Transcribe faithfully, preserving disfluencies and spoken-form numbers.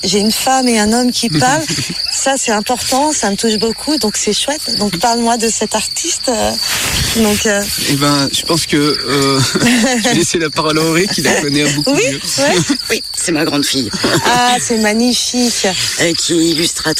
j'ai une femme et un homme qui parlent. Ça, c'est important, ça me touche beaucoup, donc c'est chouette. Donc parle-moi de cet artiste. Euh, donc. Euh... Eh ben, je pense que euh, je vais laisser la parole à Auré qui la connaît beaucoup oui, mieux. Ouais. Oui, c'est ma grande fille. Ah, c'est magnifique. Euh, qui est illustratrice.